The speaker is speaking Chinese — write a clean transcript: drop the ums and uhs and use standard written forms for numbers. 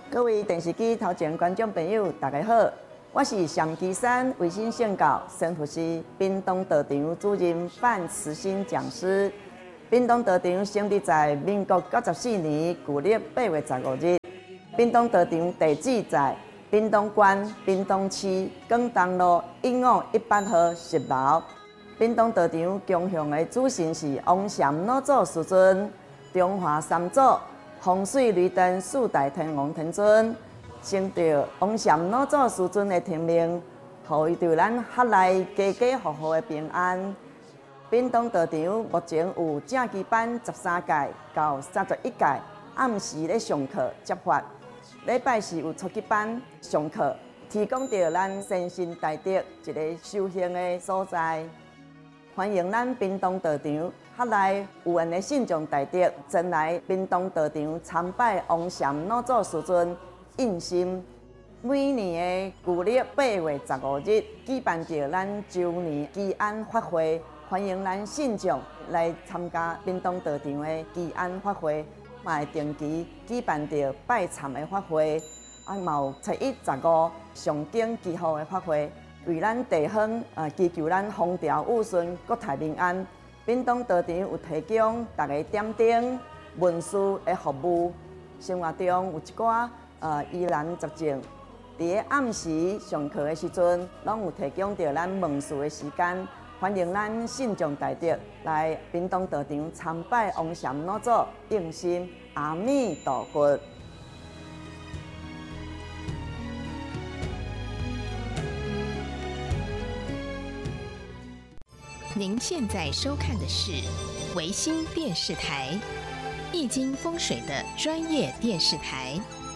各位电视机头前观众朋友，大家好，我是上基山维新圣教神父师屏东道场主任范慈心讲师。屏东道场成立在民国94年旧历8月15日。屏东道场地址在屏东县屏东市广东路151号10楼。屏东道场供奉的主神是王禅老祖师尊、中华三祖。风水绿灯四大天王天尊，承着王禅老祖师尊的天命，互伊对咱合内家家户户的平安。屏东道场目前有正期班13届到31届，暗时咧上课接法，礼拜四有初级班上课，提供着咱身心大德一个修行的所在。欢迎咱屏东道场合内有缘的信众大德前来屏东道场参拜王禅老祖师尊印心。每年的旧历8月15日举办着咱周年祈安法会，欢迎咱信众来参加屏东道场的祈安法会，嘛会定期举办着拜忏的法会，嘛有初一、15上经祈福的法会。为咱地方祈求咱风调雨顺、国泰民安。屏东道场有提供大家点灯、文书的服务，生活中有一寡疑难杂症，伫暗时上课的时阵，拢有提供着咱问事的时间。欢迎咱信众大德来屏东道场参拜王禅老祖印心，阿弥陀佛。 您现在收看的是维新电视台，易经风水的专业电视台。